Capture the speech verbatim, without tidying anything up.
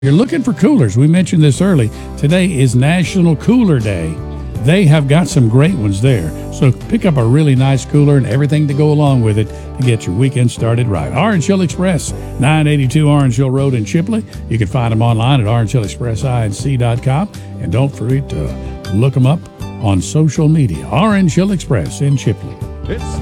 You're looking for coolers. We mentioned this early. Today is National Cooler Day. They have got some great ones there. So pick up a really nice cooler and everything to go along with it to get your weekend started right. Orange Hill Express, nine eighty-two Orange Hill Road in Chipley. You can find them online at orange hill express inc dot com. And don't forget to look them up on social media. Orange Hill Express in Chipley. It's